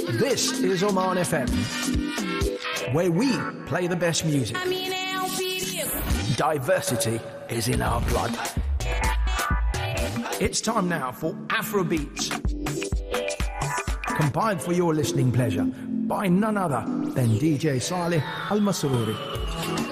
This is Oman FM, where we play the best music. Diversity is in our blood. It's time now for Afrobeats, compiled for your listening pleasure by none other than DJ Saleh Al Masrouri.